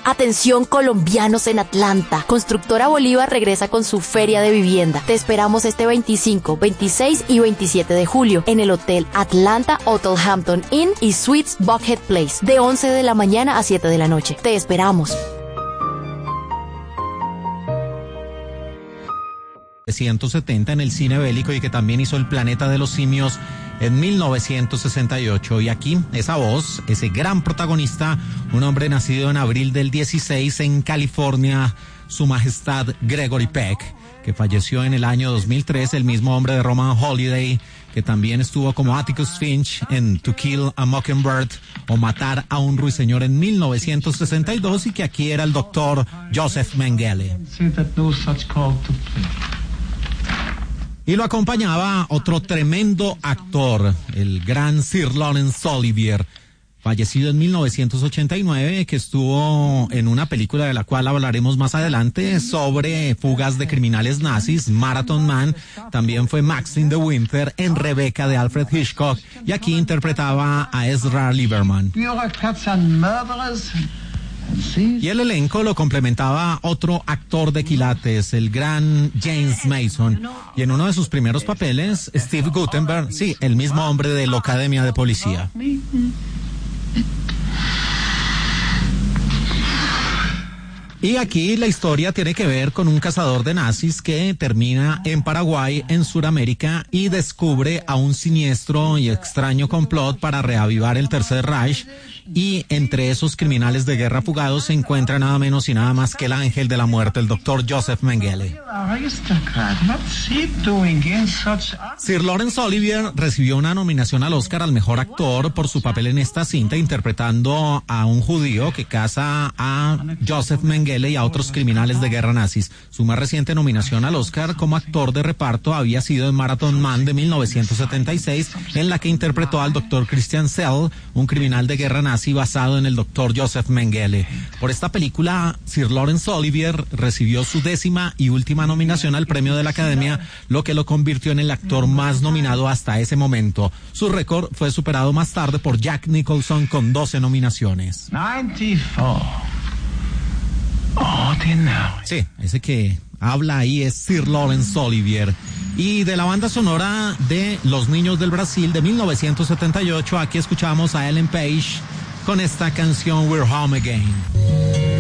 Atención colombianos en Atlanta. Constructora Bolívar regresa con su feria de vivienda. Te esperamos este 25, 26 y 27 de julio en el Hotel Atlanta Hotel Hampton Inn y Suites Buckhead Place de 11 de la mañana a 7 de la noche. Te esperamos. 1970 en el cine bélico y que también hizo El planeta de los simios en 1968. Y aquí, esa voz, ese gran protagonista, un hombre nacido en abril del 16 en California, Su Majestad Gregory Peck, que falleció en el año 2003, el mismo hombre de Roman Holiday, que también estuvo como Atticus Finch en To Kill a Mockingbird o Matar a un ruiseñor en 1962, y que aquí era el doctor Joseph Mengele. Y lo acompañaba otro tremendo actor, el gran Sir Laurence Olivier, fallecido en 1989, que estuvo en una película de la cual hablaremos más adelante sobre fugas de criminales nazis, Marathon Man. También fue Max in the Winter en Rebecca de Alfred Hitchcock, y aquí interpretaba a Ezra Lieberman. Y el elenco lo complementaba otro actor de quilates, el gran James Mason, y en uno de sus primeros papeles, Steve Guttenberg, sí, el mismo hombre de la Academia de Policía. Y aquí la historia tiene que ver con un cazador de nazis que termina en Paraguay, en Sudamérica, y descubre a un siniestro y extraño complot para reavivar el Tercer Reich. Y entre esos criminales de guerra fugados se encuentra nada menos y nada más que el ángel de la muerte, el doctor Joseph Mengele. Sir Laurence Olivier recibió una nominación al Oscar al mejor actor por su papel en esta cinta, interpretando a un judío que caza a Joseph Mengele y a otros criminales de guerra nazis. Su más reciente nominación al Oscar como actor de reparto había sido en Marathon Man de 1976, en la que interpretó al doctor Christian Sell, un criminal de guerra nazi basado en el doctor Joseph Mengele. Por esta película, Sir Laurence Olivier recibió su 10ª y última nominación al premio de la Academia, lo que lo convirtió en el actor más nominado hasta ese momento. Su récord fue superado más tarde por Jack Nicholson con 12 nominaciones. 94. Sí, ese que habla ahí es Sir Laurence Olivier. Y de la banda sonora de Los Niños del Brasil de 1978, aquí escuchamos a Ellen Page con esta canción We're Home Again.